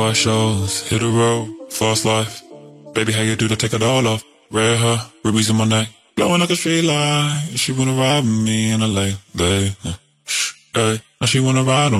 White shows, hit the road, fast life. Baby, how you do to take it all off? Red hair, rubies in my neck, glowing like a street light. She wanna ride with me in LA, now she wanna ride on